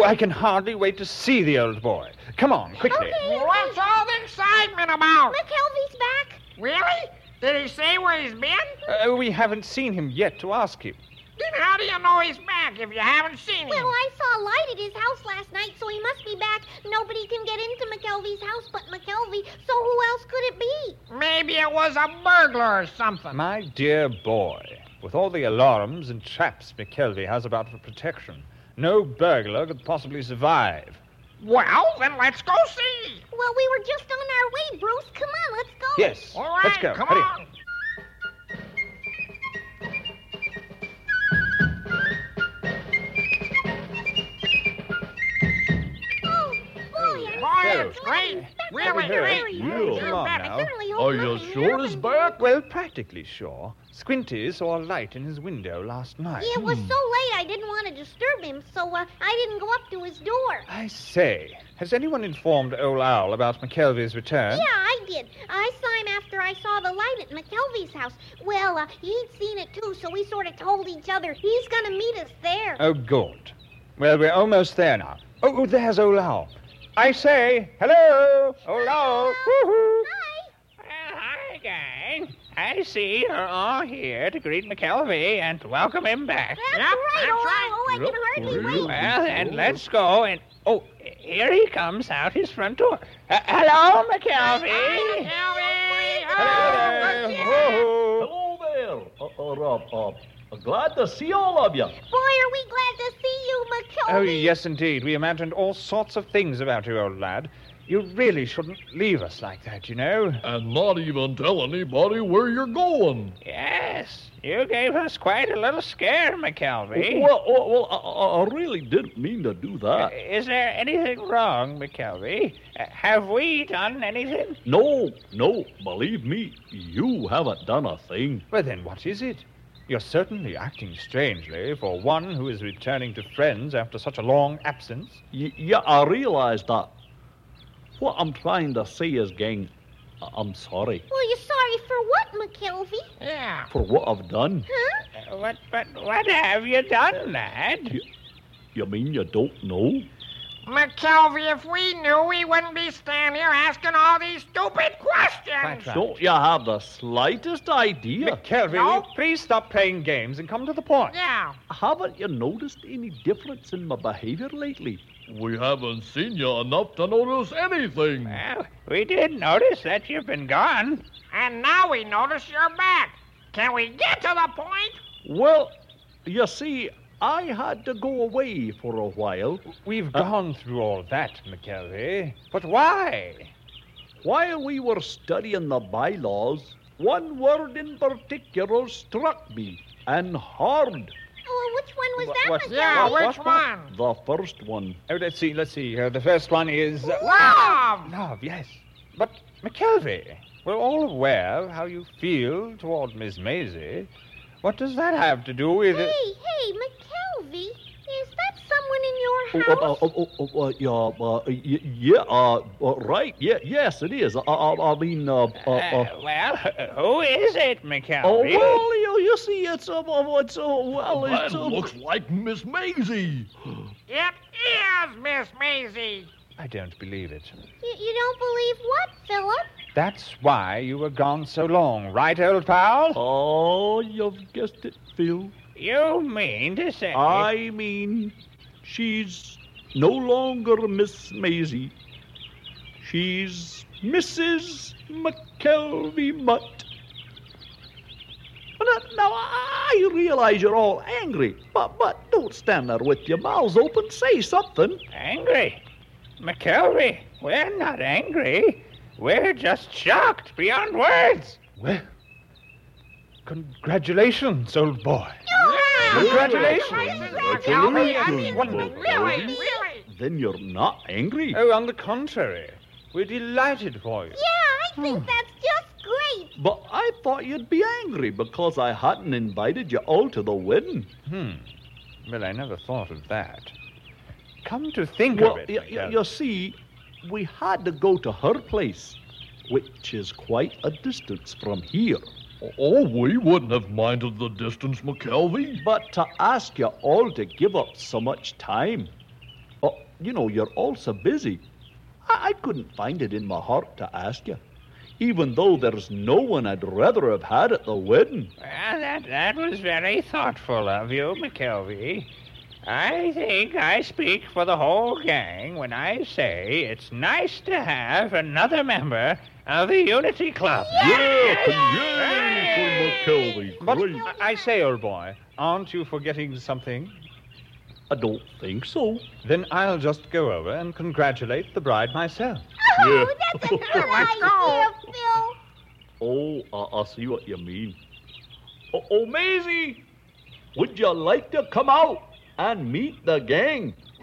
I can hardly wait to see the old boy. Come on, quickly. Okay. What's all the excitement about? McKelvey's back. Really? Did he say where he's been? We haven't seen him yet to ask him. Then how do you know he's back if you haven't seen him? Well, I saw a light at his house last night, so he must be back. Nobody can get into McKelvey's house but McKelvey, so who else could it be? Maybe it was a burglar or something. My dear boy, with all the alarms and traps McKelvey has about for protection, no burglar could possibly survive. Well, then let's go see. Well, we were just on our way, Bruce. Come on, let's go. Yes, All right, let's go. come Hurry. on. Oh, boy, I'm Boy, Hello. it's great. Really Hello. great. Yeah. Come on I now. certainly hope Are you nothing sure he's happened. back? Well, practically sure. Squinty saw a light in his window last night. Yeah, it was so late I didn't want to disturb him, so I didn't go up to his door. I say, has anyone informed Old Owl about McKelvey's return? Yeah, I did. I saw him after I saw the light at McKelvey's house. Well, he'd seen it too, so we sort of told each other he's going to meet us there. Oh, good. Well, we're almost there now. Oh, there's Old Owl. I say, hello, Old Owl. Woo-hoo. Hi. Well, hi, gang. I see you're all here to greet McKelvey and to welcome him back. That's Yep, right, that's Old right. Owl. Oh, I can hardly wait. Well, then let's go and... Oh, here he comes out his front door. Hello, McKelvey. Kelly, Hello. Woo-hoo. Hello there. Glad to see all of you. Boy, are we glad to see you, McKelvey. Oh, yes, indeed. We imagined all sorts of things about you, old lad. You really shouldn't leave us like that, you know. And not even tell anybody where you're going. Yes, you gave us quite a little scare, McKelvey. Well, I really didn't mean to do that. Is there anything wrong, McKelvey? Have we done anything? No, believe me, you haven't done a thing. Well, then what is it? You're certainly acting strangely for one who is returning to friends after such a long absence. Yeah, I realize that. What I'm trying to say is, gang, I'm sorry Well, you're sorry for what, McKelvey? Yeah. for what I've done. Huh? But what have you done, lad? You mean you don't know? McKelvey, if we knew, we wouldn't be standing here asking all these stupid questions. Quite right. Don't you have the slightest idea? McKelvey, No. will you please stop playing games and come to the point? Yeah. Haven't you noticed any difference in my behavior lately? We haven't seen you enough to notice anything. Well, we did notice that you've been gone. And now we notice you're back. Can we get to the point? Well, you see, I had to go away for a while. We've gone through all that, McKelvey. But why? While we were studying the bylaws, one word in particular struck me, and hard. Oh, well, which one was that, What- McKelvey? Yeah, What- which what? one? The first one. Oh, let's see. The first one is... Love! Love, yes. But, McKelvey, we're all aware of how you feel toward Miss Maisie. What does that have to do with... Hey, McKelvey, is that someone in your house? Right. Yes, it is. Well, who is it, McKelvey? You see, it's looks like Miss Maisie. It is Miss Maisie. I don't believe it. You don't believe what, Philip? That's why you were gone so long, right, old pal? Oh, you've guessed it, Phil. You mean to say... I mean, she's no longer Miss Maisie. She's Mrs. McKelvey Mutt. Now, I realize you're all angry, but don't stand there with your mouths open. Say something. Angry? McKelvey, we're not angry. We're just shocked beyond words. Well, congratulations, old boy. Congratulations, Congratulations. McKelvey. I mean, Wonderful. really. Then you're not angry. Oh, on the contrary. We're delighted for you. Yeah, I think that's just great. But I thought you'd be angry because I hadn't invited you all to the wedding. Well, I never thought of that. Come to think Well, of it, you see, we had to go to her place, which is quite a distance from here. Oh, we wouldn't have minded the distance, McKelvey. But to ask you all to give up so much time. you're all so busy. I couldn't find it in my heart to ask you, even though there's no one I'd rather have had at the wedding. Well, that was very thoughtful of you, McKelvey. I think I speak for the whole gang when I say it's nice to have another member of the Unity Club. Yeah, yay for McKelvey. But Great. I say, old boy, aren't you forgetting something? I don't think so. Then I'll just go over and congratulate the bride myself. Oh, Yeah. that's a good Let's go. idea, Phil. Oh, I see what you mean. Oh, Maisie, would you like to come out and meet the gang?